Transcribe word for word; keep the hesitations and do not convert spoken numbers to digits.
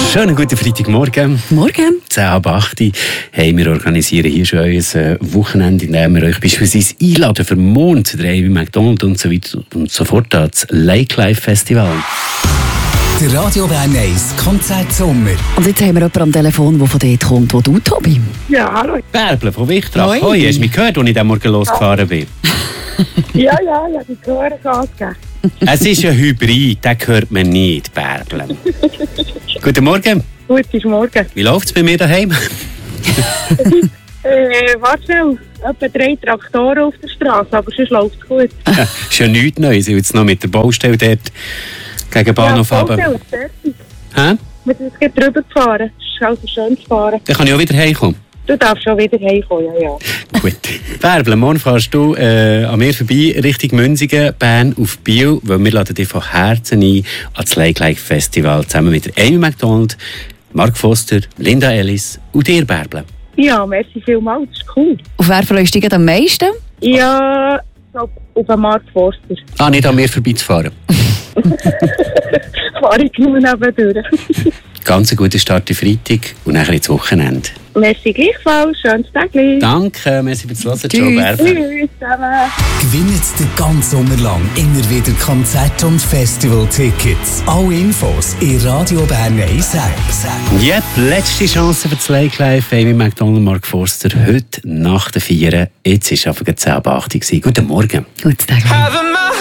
Schönen guten Freitagmorgen. Morgen. zehn ab acht. Hey, wir organisieren hier schon ein Wochenende, in dem wir euch beispielsweise einladen für morgen zu der Amy McDonald und so weiter und so fort das Lake Life Festival. Der Radio Bern eins Konzert Sommer. Und jetzt haben wir jemanden am Telefon, der von dort kommt, wo du, Tobi. Ja, hallo. Bärbel von Wichtrach. Hoi. Hoi, hast du mich gehört, als ich diesen Morgen losgefahren bin? Ja, ja, ja, die Gehören Gas geben. Es ist ein Hybrid, den hört man nicht, Bärbel. Guten Morgen. Guten Morgen. Wie läuft es bei mir daheim? Äh, warte schnell. Etwa drei Traktoren auf der Straße, aber sonst läuft es gut. Ist ja nichts Neues. Ich will jetzt noch mit der Baustelle dort gegen den Bahnhof ja, runter. Baustelle ist fertig. Hä? Wir sind jetzt drüber gefahren. Es ist also schön zu fahren. Dann kann ich auch wieder heimkommen. Du darfst schon wieder heimkommen, ja, ja. Gut. Bärbel, morgen fährst du äh, an mir vorbei, Richtung Münzigen, Bern auf Biel, weil wir laden dich von Herzen ein an das Lake Life Festival, zusammen mit der Amy McDonald, Mark Foster, Linda Ellis und dir, Bärbel. Ja, merci vielmals, das ist cool. Auf wer von euch steigt am meisten? Ja, so auf den Mark Forster. Ah, nicht an mir vorbeizufahren. Fahre ich nur nebendurch. Ganz einen guten Start in Freitag und nachher ins Wochenende. Merci gleichfalls, schönes Tag. Danke, merci fürs Hören. Tschüss. Ciao, Bärbel. Tschüss zusammen. Gewinnt den ganzen Sommer lang immer wieder Konzert- und Festival-Tickets. Alle Infos in Radio Bern eins App. Yep, letzte Chance für das Lake Life. Amy McDonald, Mark Forster, heute nach der Vieren. Jetzt war es zehn ab acht. Guten Morgen. Guten Tag.